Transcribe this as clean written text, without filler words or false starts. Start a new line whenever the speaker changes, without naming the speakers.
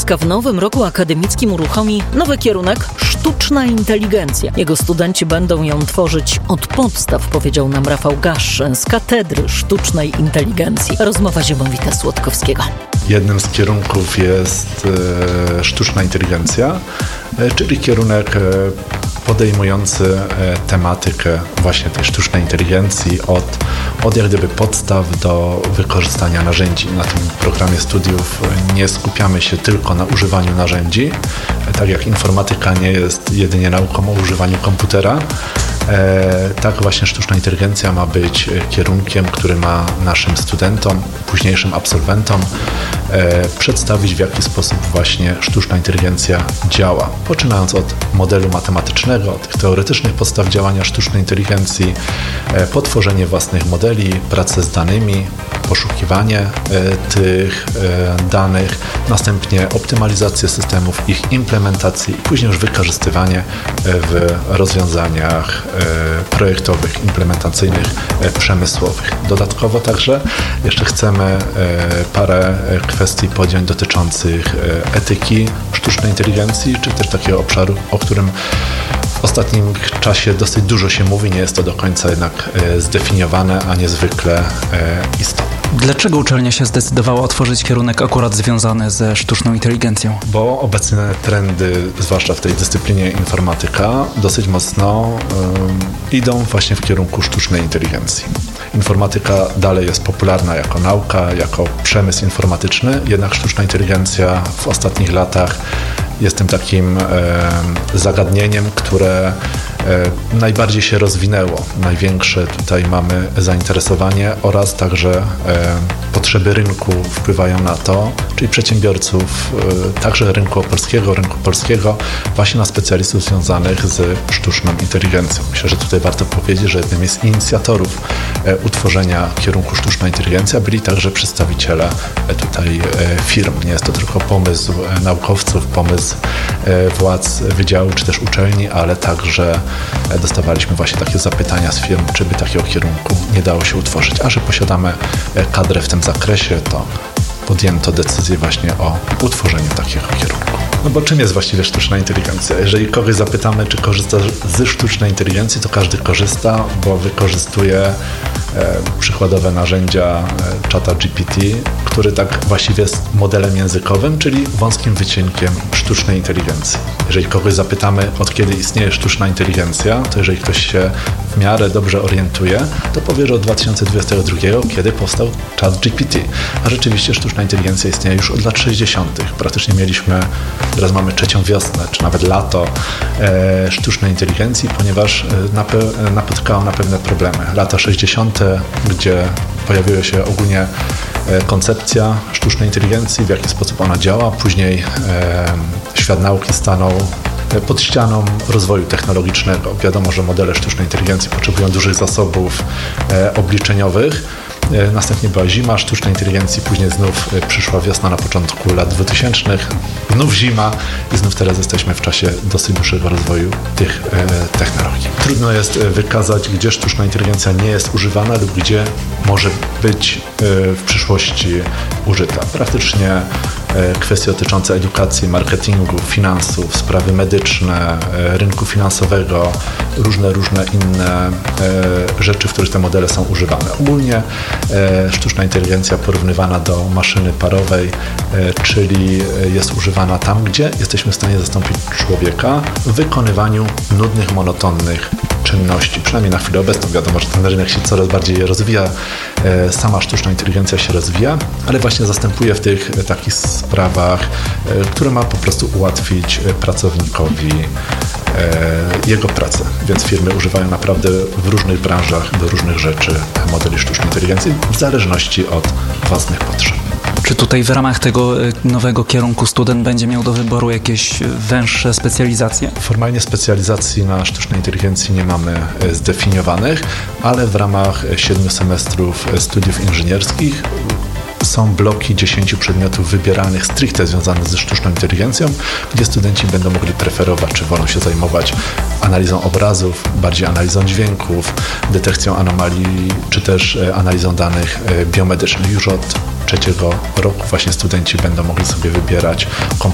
Polska w nowym roku akademickim uruchomi nowy kierunek sztuczna inteligencja. Jego studenci będą ją tworzyć od podstaw, powiedział nam Rafał Gasz z Katedry Sztucznej Inteligencji. Rozmowa Ziemowita Słodkowskiego.
Jednym z kierunków jest sztuczna inteligencja, czyli kierunek podejmujący tematykę właśnie tej sztucznej inteligencji od jak gdyby podstaw do wykorzystania narzędzi. Na tym programie studiów nie skupiamy się tylko na używaniu narzędzi, tak jak informatyka nie jest jedynie nauką o używaniu komputera. Tak właśnie sztuczna inteligencja ma być kierunkiem, który ma naszym studentom, późniejszym absolwentom przedstawić, w jaki sposób właśnie sztuczna inteligencja działa. Poczynając od modelu matematycznego, od tych teoretycznych podstaw działania sztucznej inteligencji, potworzenie własnych modeli, pracę z danymi, poszukiwanie tych danych, następnie optymalizację systemów, ich implementację i później już wykorzystywanie w rozwiązaniach projektowych, implementacyjnych, przemysłowych. Dodatkowo także jeszcze chcemy parę kwestii podjąć dotyczących etyki sztucznej inteligencji, czy też takiego obszaru, o którym w ostatnim czasie dosyć dużo się mówi, nie jest to do końca jednak zdefiniowane, a niezwykle istotne.
Dlaczego uczelnia się zdecydowała otworzyć kierunek akurat związany ze sztuczną inteligencją?
Bo obecne trendy, zwłaszcza w tej dyscyplinie informatyka, dosyć mocno idą właśnie w kierunku sztucznej inteligencji. Informatyka dalej jest popularna jako nauka, jako przemysł informatyczny, jednak sztuczna inteligencja w ostatnich latach jest tym takim zagadnieniem, które najbardziej się rozwinęło. Największe tutaj mamy zainteresowanie oraz także potrzeby rynku wpływają na to, czyli przedsiębiorców, także rynku polskiego, właśnie na specjalistów związanych z sztuczną inteligencją. Myślę, że tutaj warto powiedzieć, że jednym z inicjatorów utworzenia kierunku sztuczna inteligencja byli także przedstawiciele tutaj firm. Nie jest to tylko pomysł naukowców, pomysł władz wydziału czy też uczelni, ale także dostawaliśmy właśnie takie zapytania z firm, czy by takiego kierunku nie dało się utworzyć. A że posiadamy kadrę w tym zakresie, to podjęto decyzję właśnie o utworzeniu takiego kierunku. No bo czym jest właściwie sztuczna inteligencja? Jeżeli kogoś zapytamy, czy korzysta ze sztucznej inteligencji, to każdy korzysta, bo wykorzystuje przykładowe narzędzia czata GPT, który tak właściwie jest modelem językowym, czyli wąskim wycinkiem sztucznej inteligencji. Jeżeli kogoś zapytamy, od kiedy istnieje sztuczna inteligencja, to jeżeli ktoś się w miarę dobrze orientuje, to powie, że od 2022, kiedy powstał czat GPT. A rzeczywiście sztuczna inteligencja istnieje już od lat 60. Praktycznie mieliśmy, teraz mamy trzecią wiosnę, czy nawet lato sztucznej inteligencji, ponieważ napotkało na pewne problemy. Lata 60., gdzie pojawiła się ogólnie koncepcja sztucznej inteligencji, w jaki sposób ona działa. Później świat nauki stanął pod ścianą rozwoju technologicznego. Wiadomo, że modele sztucznej inteligencji potrzebują dużych zasobów obliczeniowych. Następnie była zima sztucznej inteligencji, później znów przyszła wiosna na początku lat 2000, znów zima i znów teraz jesteśmy w czasie dosyć dłuższego rozwoju tych technologii. Trudno jest wykazać, gdzie sztuczna inteligencja nie jest używana lub gdzie może być w przyszłości użyta. Praktycznie kwestie dotyczące edukacji, marketingu, finansów, sprawy medyczne, rynku finansowego, różne inne rzeczy, w których te modele są używane. Ogólnie sztuczna inteligencja porównywana do maszyny parowej, czyli jest używana tam, gdzie jesteśmy w stanie zastąpić człowieka w wykonywaniu nudnych, monotonnych czynności. Przynajmniej na chwilę obecną. Wiadomo, że ten rynek się coraz bardziej rozwija, sama sztuczna inteligencja się rozwija, ale właśnie zastępuje w tych takich sprawach, które ma po prostu ułatwić pracownikowi jego pracę. Więc firmy używają naprawdę w różnych branżach do różnych rzeczy modeli sztucznej inteligencji w zależności od własnych potrzeb.
Czy tutaj w ramach tego nowego kierunku student będzie miał do wyboru jakieś węższe specjalizacje?
Formalnie specjalizacji na sztucznej inteligencji nie mamy zdefiniowanych, ale w ramach 7 semestrów studiów inżynierskich są bloki 10 przedmiotów wybieralnych stricte związanych ze sztuczną inteligencją, gdzie studenci będą mogli preferować, czy wolą się zajmować analizą obrazów, bardziej analizą dźwięków, detekcją anomalii, czy też analizą danych biomedycznych. Już od trzeciego roku właśnie studenci będą mogli sobie wybierać